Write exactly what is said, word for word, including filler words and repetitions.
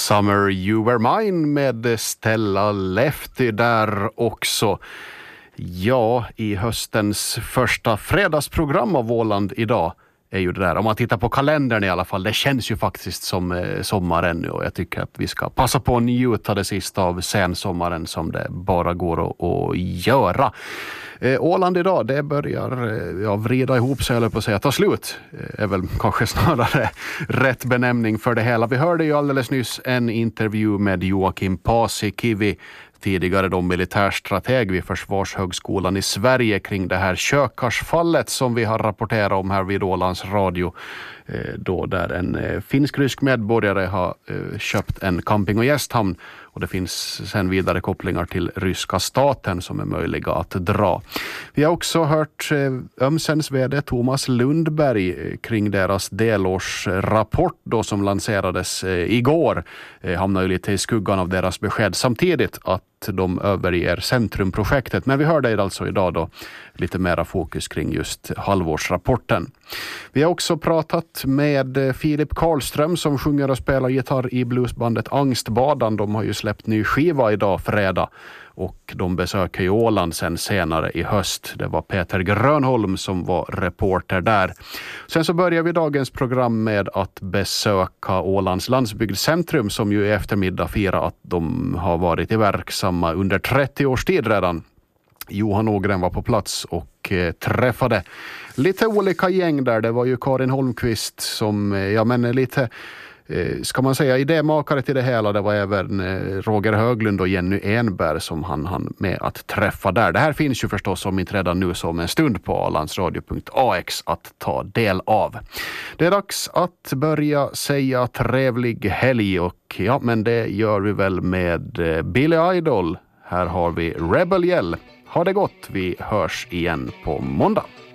Summer You Were Mine med Stella Lefty där också. Ja, i höstens första fredagsprogram av Åland idag är ju det där. Om man tittar på kalendern i alla fall, det känns ju faktiskt som eh, sommaren nu och jag tycker att vi ska passa på att njuta det sista av sensommaren som det bara går att, att göra. Eh, Åland idag, det börjar eh, ja, vrida ihop sig eller på att säga ta slut. Eh, är väl kanske snarare rätt benämning för det hela. Vi hörde ju alldeles nyss en intervju med Joakim Paasikivi, tidigare då militärstrateg vid Försvarshögskolan i Sverige kring det här Kökarsfallet som vi har rapporterat om här vid Ålands radio. Då där en finsk-rysk medborgare har köpt en camping- och gästhamn och det finns sen vidare kopplingar till ryska staten som är möjliga att dra. Vi har också hört Ömsens vd Thomas Lundberg kring deras delårsrapport då som lanserades igår. Hamnar ju lite i skuggan av deras besked samtidigt att de överger centrumprojektet. Men vi hörde alltså idag då lite mera fokus kring just halvårsrapporten. Vi har också pratat med Filip Karlström som sjunger och spelar gitarr i bluesbandet Angstbadan. De har ju släppt ny skiva idag fredag och de besöker ju Åland sen senare i höst. Det var Peter Grönholm som var reporter där. Sen så börjar vi dagens program med att besöka Ålands landsbygdscentrum som ju i eftermiddag firar att de har varit i verksamma under trettio års tid redan. Johan Ågren var på plats och eh, träffade lite olika gäng där. Det var ju Karin Holmqvist som, eh, ja men lite, eh, ska man säga, idémakare till det hela. Det var även eh, Roger Höglund och Jenny Enberg som han hann med att träffa där. Det här finns ju förstås som inte redan nu som en stund på alandsradio punkt a x att ta del av. Det är dags att börja säga trevlig helg och ja men det gör vi väl med eh, Billy Idol. Här har vi Rebel Yell. Ha det gott, vi hörs igen på måndag.